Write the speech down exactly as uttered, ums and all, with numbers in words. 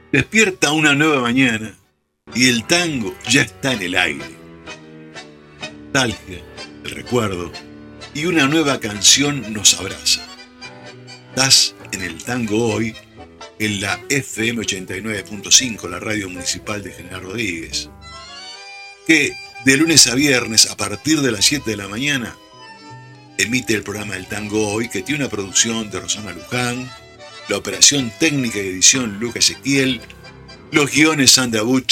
Despierta una nueva mañana y el tango ya está en el aire. Nostalgia, el recuerdo y una nueva canción nos abraza. Estás en el tango hoy, en la F M ochenta y nueve punto cinco, la radio municipal de General Rodríguez, que de lunes a viernes a partir de las siete de la mañana emite el programa El Tango Hoy, que tiene una producción de Rosana Luján, la operación técnica y edición Lucas Ezequiel, los guiones Sandra Buch